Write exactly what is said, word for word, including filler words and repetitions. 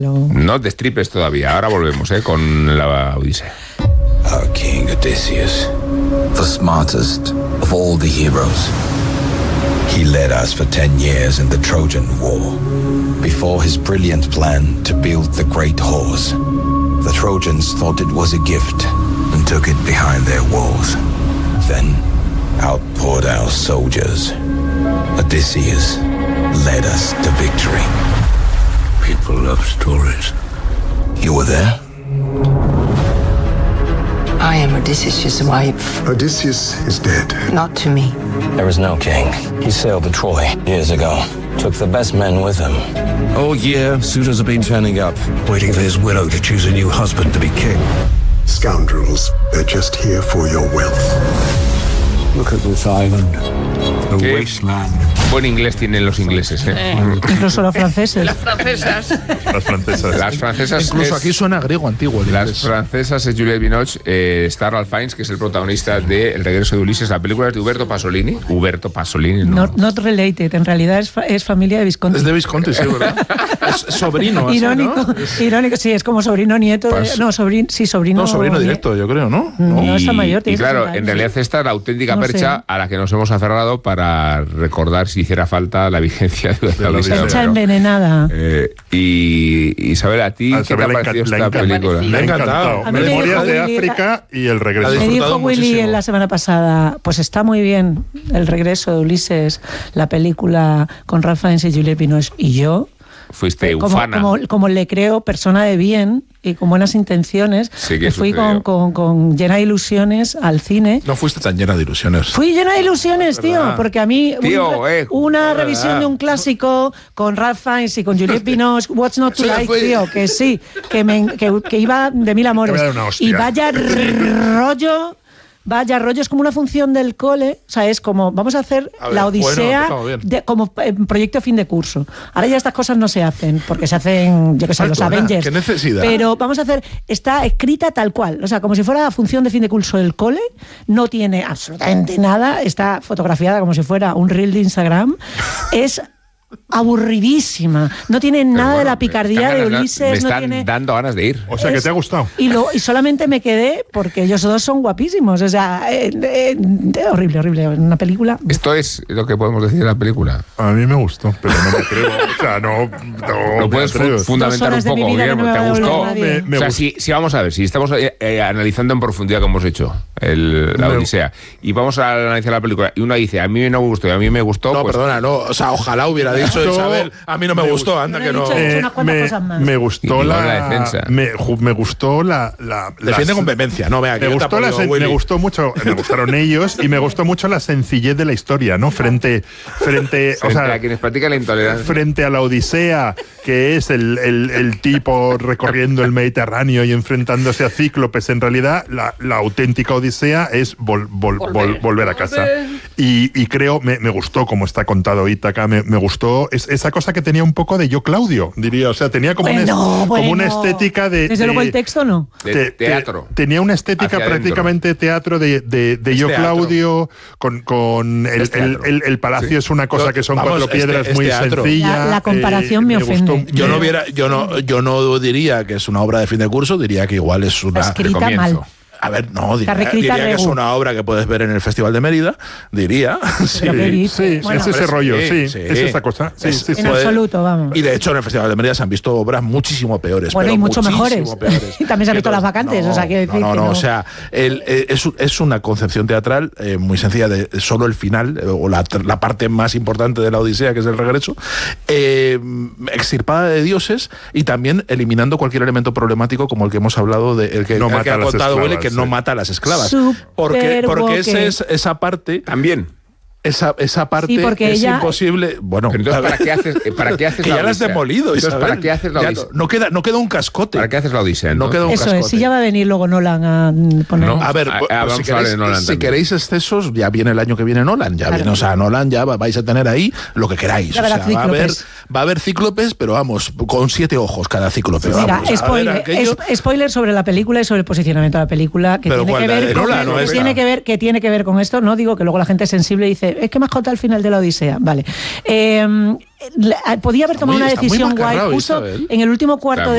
No destripes todavía, ahora volvemos ¿eh? con la Odisea. Our king Odysseus, the smartest of all the heroes. He led us for ten years in the Trojan War, before his brilliant plan to build the great horse. The Trojans thought it was a gift and took it behind their walls. Then out poured our soldiers. Odysseus led us to victory. People love stories. You were there? I am Odysseus' wife. Odysseus is dead. Not to me. There is no king. He sailed to Troy years ago. Took the best men with him. All year, suitors have been turning up, waiting for his widow to choose a new husband to be king. Scoundrels, they're just here for your wealth. Look at this island. The ¿Qué wasteland. Buen inglés tienen los ingleses, ¿eh? Eh, incluso los franceses. Las francesas. Las francesas. Las francesas Incluso es, aquí suena griego antiguo. Las inglés. francesas es Juliette Binoche, eh, está Ralph Fiennes, que es el protagonista de El regreso de Ulises. La película es de Uberto Pasolini. Uberto Pasolini, ¿no? Not, not related, en realidad es, fa- es familia de Visconti. Es de Visconti, sí, ¿verdad? Es sobrino. así, Irónico, ¿no? irónico, sí, es como sobrino nieto. De, Pas- no, sobrino, sí, sobrino. No, sobrino nie- directo, yo creo, ¿no? No, y, está mayor, y tiene claro, sesenta en años. realidad esta es la auténtica No percha sé. a la que nos hemos aferrado para recordar si hiciera falta la vigencia de la la Odisea. Odisea. Hecha envenenada. Eh, y Isabel, ¿a ti A qué te ha Isabel le parecido enca- le esta enca- película? Le ha encantado. A mí me Memorias dijo de Willy- África y el regreso. Me Me dijo Willy muchísimo. en la semana pasada, pues está muy bien El regreso de Ulises, la película con Ralph Fiennes y Juliette Binoche. Y yo, Fuiste como, ufana. como, como le creo persona de bien y con buenas intenciones, Sí, ¿qué me fui con, sucedió? con, con llena de ilusiones al cine. No fuiste tan llena de ilusiones. Fui llena de ilusiones, tío, ¿Verdad? porque a mí Tío, un- eh, una ¿verdad? revisión de un clásico con Ralph Fiennes y con Juliette Binoche, What's Not to Eso ya Like, fue- tío, que sí, que, me, que, que iba de mil amores. Que me da una hostia. Y vaya rollo... Vaya, rollo, es como una función del cole, o sea, es como, vamos a hacer A ver, la bueno, Odisea empezamos bien. de- como eh, proyecto fin de curso. Ahora ya estas cosas no se hacen, porque se hacen, yo qué sé, los Faltona, Avengers. ¿qué necesidad? Pero vamos a hacer, está escrita tal cual, o sea, como si fuera función de fin de curso del cole, no tiene absolutamente nada, está fotografiada como si fuera un reel de Instagram, es aburridísima, no tiene Pero nada de bueno, la me picardía están de ganas- Ulises, Me no están tiene... dando ganas de ir. O sea, que Es- te ha gustado. Y, lo, y solamente me quedé porque ellos dos son guapísimos. O sea, eh, eh, eh, horrible, horrible. Una película. Esto es lo que podemos decir de la película. A mí me gustó, pero no me creo. O sea, no. No, Lo me puedes atrevo. fu- fundamentar un Dos horas de poco, mi vida que Guillermo. no me ¿Te va a gustó? devolver nadie. Me- me o sea, gustó. si, si vamos a ver, si estamos eh, eh, analizando en profundidad como hemos hecho el, la Me- Odisea y vamos a analizar la película y uno dice a mí no me gustó y a mí me gustó, No, pues perdona, no. O sea, ojalá hubiera dicho Yo- Isabel. A mí no me, me gustó, gustó. anda No que he no. dicho- Eh, unas cuantas me, cosas más. me Y gustó digo, la, la defensa. Me, ju- me gustó la, la, Defiende las- con vehemencia, no vea que Me yo te gustó, la apoyo, sen- Willy. me gustó mucho, me gustaron ellos y me gustó mucho la sencillez de la historia, ¿no? Frente, frente, o frente sea, a quienes practican la intolerancia. frente a la Odisea, que es el, el- el tipo recorriendo el Mediterráneo y enfrentándose a cíclopes, en realidad la, la auténtica Odisea es vol- vol- vol- volver, Volver. a casa. Y, y creo, me, me gustó como está contado Ítaca, me, me gustó es, esa cosa que tenía un poco de Yo Claudio, diría, o sea, tenía como, una, es- Bueno, como una bueno. estética de... Desde de- luego el texto no. De te- te- teatro. tenía una estética Hacia prácticamente teatro de, de, de Es Yo teatro. Claudio, con, con el, Es teatro. el, el- el palacio es una cosa Yo- que son vamos, cuatro es te- piedras es muy teatro. sencilla. La- la comparación me gustó- ofende. Yo no me- hubiera, yo no, yo no diría que es una obra de fin de curso, diría que igual es una. Escrita comienzo. mal. A ver, no, diría, reescrita diría que es regu. una obra que puedes ver en el Festival de Mérida, diría. Sí, Pero qué Sí, dice. sí, Bueno, es ese Hombre, rollo, sí, sí, sí. es esa cosa. Sí, Es- sí, sí. En puede- absoluto, vamos. Y de hecho en el Festival de Mérida se han visto obras muchísimo peores. Bueno, pero y mucho muchísimo mejores. peores. Y también se han visto Entonces, las vacantes, no, o sea, quiero decir No, no, que no, no. o sea, el, eh, es, es una concepción teatral eh, muy sencilla de solo el final, eh, o la, la parte más importante de la Odisea, que es el regreso, eh, extirpada de dioses y también eliminando cualquier elemento problemático como el que hemos hablado, de, el que, No el que mata ha a las contado Willy, esclavas, que no sí. mata a las esclavas. Súper Porque, porque esa, woke. es, esa parte... También. Esa, esa parte Sí, porque es ella- imposible. Bueno, Pero entonces, a ver, ¿para qué haces, eh, ¿para qué haces que la ya la has Odisea? demolido, Entonces, Isabel. ¿para qué haces la Ya Odisea? no, no queda, no queda un cascote. ¿Para qué haces la Odisea? No entonces? queda un Eso cascote. es, si ya va a venir luego Nolan a mm, poner... No. A ver, Ah, pues, ah, vamos si, a hablar queréis, de Nolan si también. queréis excesos, ya viene el año que viene Nolan. Ya Claro. viene, o sea, Nolan ya va- vais a tener ahí lo que queráis. Ya O sea, verás va, a haber, cíclopes. va a haber cíclopes, pero vamos, con siete ojos cada cíclope. Mira, vamos, a ver spoiler, aquello. es- spoiler sobre la película y sobre el posicionamiento de la película que Pero tiene ¿cuál? que ¿La ver de con, Nolan o que esta? tiene que ver que tiene que ver con esto. No digo que luego la gente sensible dice es que me has contado el final de la Odisea. Vale, Eh, la- podía haber Está tomado muy- una está muy decisión guay macarrao, justo Isabel. en el último cuarto Está de